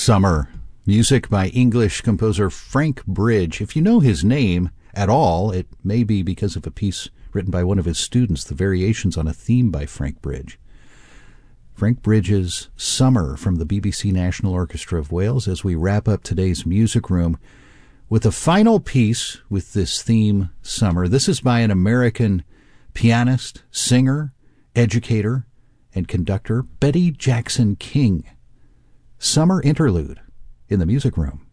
Summer. Music by English composer Frank Bridge. If you know his name at all, it may be because of a piece written by one of his students, the variations on a theme by Frank Bridge. Frank Bridge's Summer from the BBC National Orchestra of Wales, as we wrap up today's Music Room with a final piece with this theme, Summer. This is by an American pianist, singer, educator, and conductor, Betty Jackson King. Summer Interlude in the Music Room.